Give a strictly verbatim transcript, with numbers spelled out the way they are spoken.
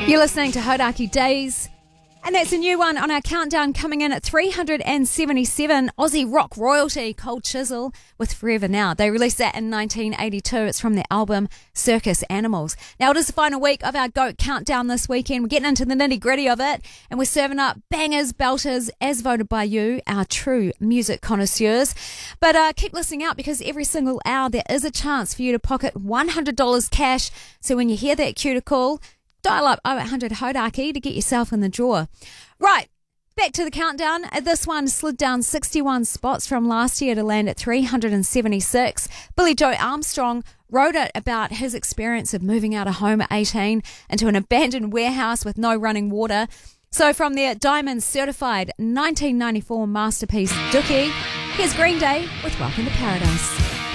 You're listening to Hodaki Days, and that's a new one on our countdown, coming in at three hundred seventy-seven. Aussie rock royalty Cold Chisel with Forever Now. They released that in nineteen eighty-two. It's from their album Circus Animals. Now it is the final week of our GOAT countdown this weekend. We're getting into the nitty gritty of it, and we're serving up bangers, belters, as voted by you, our true music connoisseurs. But uh, keep listening out, because every single hour there is a chance for you to pocket one hundred dollars cash. So when you hear that cue to call, dial up oh eight hundred Hodaki to get yourself in the draw. Right, back to the countdown. This one slid down sixty-one spots from last year to land at three hundred seventy-six. Billy Joe Armstrong wrote it about his experience of moving out of home at eighteen into an abandoned warehouse with no running water. So from their Diamond certified nineteen ninety-four masterpiece Dookie, here's Green Day with Welcome to Paradise.